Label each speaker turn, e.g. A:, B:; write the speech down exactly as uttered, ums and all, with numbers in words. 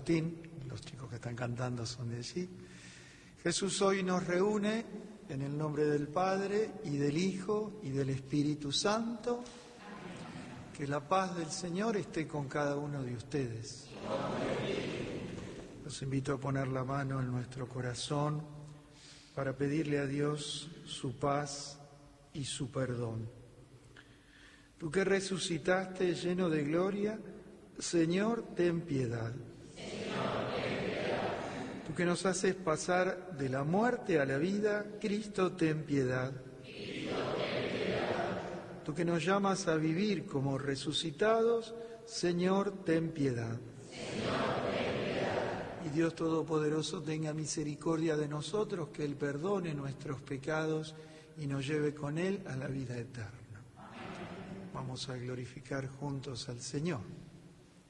A: Agustín, los chicos que están cantando son de allí. Jesús hoy nos reúne en el nombre del Padre y del Hijo y del Espíritu Santo. Que la paz del Señor esté con cada uno de ustedes. Los invito a poner la mano en nuestro corazón para pedirle a Dios su paz y su perdón. Tú que resucitaste lleno de gloria, Señor, ten piedad.
B: Señor, ten piedad.
A: Tú que nos haces pasar de la muerte a la vida, Cristo, ten piedad.
B: Cristo, ten piedad.
A: Tú que nos llamas a vivir como resucitados, Señor, ten piedad.
B: Señor, ten piedad.
A: Y Dios Todopoderoso tenga misericordia de nosotros, que Él perdone nuestros pecados y nos lleve con Él a la vida eterna. Vamos a glorificar juntos al Señor.